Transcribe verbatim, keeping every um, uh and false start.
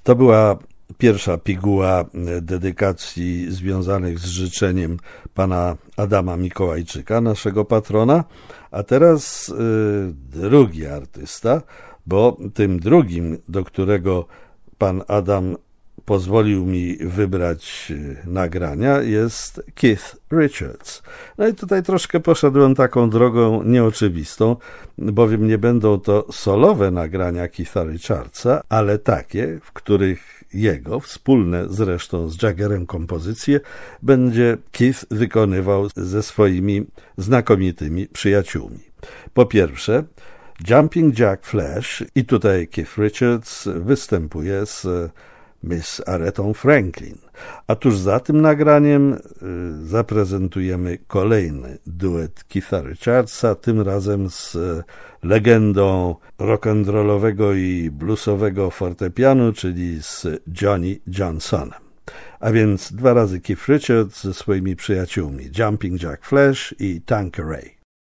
To była pierwsza piguła dedykacji związanych z życzeniem pana Adama Mikołajczyka, naszego patrona, a teraz y, drugi artysta, bo tym drugim, do którego pan Adam pozwolił mi wybrać nagrania, jest Keith Richards. No i tutaj troszkę poszedłem taką drogą nieoczywistą, bowiem nie będą to solowe nagrania Keitha Richardsa, ale takie, w których jego, wspólne zresztą z Jaggerem kompozycje, będzie Keith wykonywał ze swoimi znakomitymi przyjaciółmi. Po pierwsze, Jumping Jack Flash i tutaj Keith Richards występuje z Miss Aretą Franklin. A tuż za tym nagraniem y, zaprezentujemy kolejny duet Keitha Richardsa, tym razem z y, legendą rock'n'rollowego i bluesowego fortepianu, czyli z Johnny Johnsonem. A więc dwa razy Keith Richards ze swoimi przyjaciółmi Jumping Jack Flash i Tanqueray.